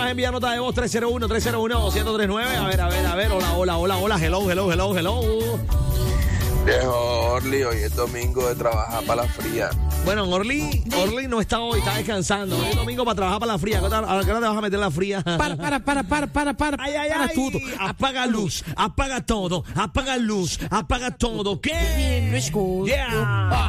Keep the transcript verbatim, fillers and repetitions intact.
llamas, envía nota de voz tres cero uno, tres cero uno, dos cero tres nueve. A ver, a ver, a ver. Hola, hola, hola, hola. Hello, hello, hello, hello. Viejo Orly, hoy es domingo de trabajar para la fría. Bueno, Orly, Orly no está hoy, está descansando. Hoy es domingo para trabajar para la fría. ¿A qué hora te vas a meter la fría? Para, para, para, para, para, para. Ay, ay, para ay. todo. Apaga luz, apaga todo, apaga luz, apaga todo. ¿Qué? Bien, no escucho. Yeah.